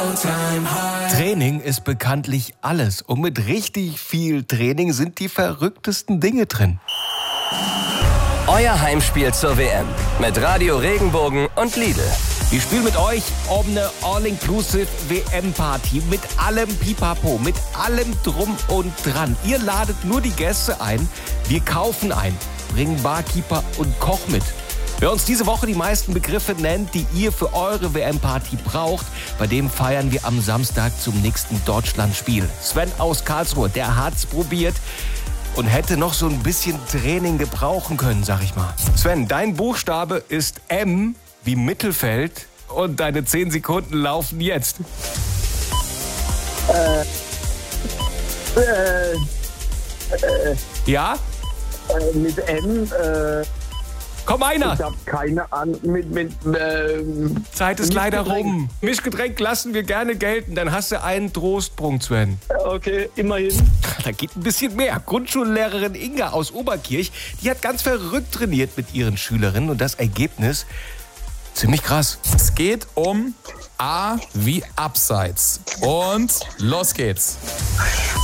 Training ist bekanntlich alles. Und mit richtig viel Training sind die verrücktesten Dinge drin. Euer Heimspiel zur WM mit Radio Regenbogen und Lidl. Wir spielen mit euch um eine All-Inclusive WM-Party mit allem Pipapo, mit allem Drum und Dran. Ihr ladet nur die Gäste ein, wir kaufen ein, bringen Barkeeper und Koch mit. Wer uns diese Woche die meisten Begriffe nennt, die ihr für eure WM-Party braucht, bei dem feiern wir am Samstag zum nächsten Deutschlandspiel. Sven aus Karlsruhe, der hat's probiert und hätte noch so ein bisschen Training gebrauchen können, sag ich mal. Sven, dein Buchstabe ist M wie Mittelfeld und deine 10 Sekunden laufen jetzt. Ja? Mit M, Komm, einer! ich hab keine Ahnung, Zeit ist leider Mischgetränk. rum. Mischgetränk lassen wir gerne gelten, dann hast du einen Trostpunkt, Sven. Okay, immerhin. Da geht ein bisschen mehr. Grundschullehrerin Inga aus Oberkirch, die hat ganz verrückt trainiert mit ihren Schülerinnen und das Ergebnis ziemlich krass. Es geht um A wie Abseits. Und los geht's.